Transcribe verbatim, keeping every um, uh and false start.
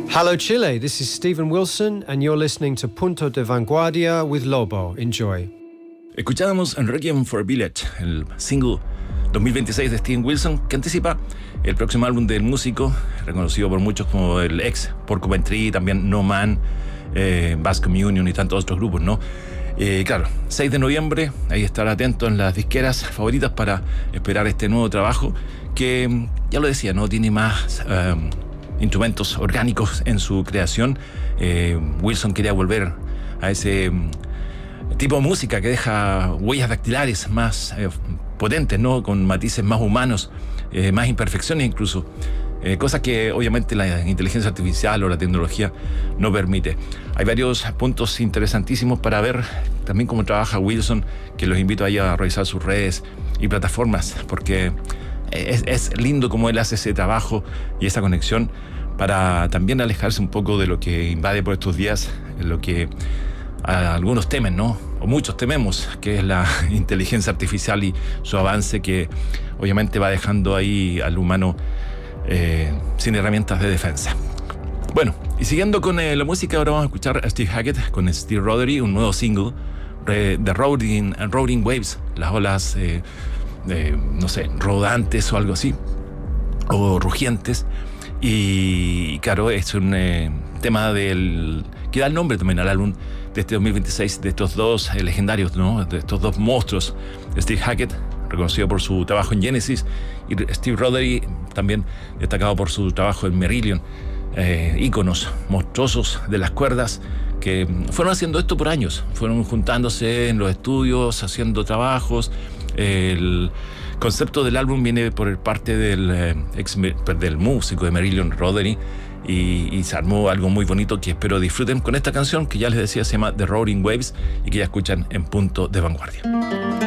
Hello Chile, this is Stephen Wilson and you're listening to Punto de Vanguardia with Lobo. Enjoy. Escuchábamos Requiem for a Village, el single dos mil veintiséis de Steven Wilson, que anticipa el próximo álbum del músico, reconocido por muchos como el ex Porcupine Tree, también No Man, eh, Bass Communion y tantos otros grupos, ¿no? Eh, claro, seis de noviembre, ahí estar atento en las disqueras favoritas para esperar este nuevo trabajo que, ya lo decía, no tiene más eh, instrumentos orgánicos en su creación. eh, Wilson quería volver a ese tipo de música que deja huellas dactilares más eh, potentes, ¿no? Con matices más humanos, eh, más imperfecciones incluso, eh, cosas que obviamente la inteligencia artificial o la tecnología no permite. Hay varios puntos interesantísimos para ver también cómo trabaja Wilson, que los invito ahí a revisar sus redes y plataformas, porque es, es lindo cómo él hace ese trabajo y esa conexión para también alejarse un poco de lo que invade por estos días, lo que a algunos temen, ¿no? O muchos tememos, que es la inteligencia artificial y su avance, que obviamente va dejando ahí al humano eh, sin herramientas de defensa. Bueno, y siguiendo con eh, la música, ahora vamos a escuchar a Steve Hackett con Steve Rothery, un nuevo single de The Roaring, Roaring Waves, las olas, eh, eh, no sé, rodantes o algo así, o rugientes. Y claro, es un eh, tema del que da el nombre también al álbum de este dos mil veintiséis, de estos dos eh, legendarios, ¿no? De estos dos monstruos, Steve Hackett, reconocido por su trabajo en Genesis, y Steve Rothery, también destacado por su trabajo en Marillion, eh, íconos monstruosos de las cuerdas que fueron haciendo esto por años, fueron juntándose en los estudios, haciendo trabajos. El concepto del álbum viene por parte del, eh, ex, del músico de Marillion, Rothery, y, y se armó algo muy bonito que espero disfruten con esta canción que ya les decía se llama The Roaring Waves y que ya escuchan en Punto de Vanguardia.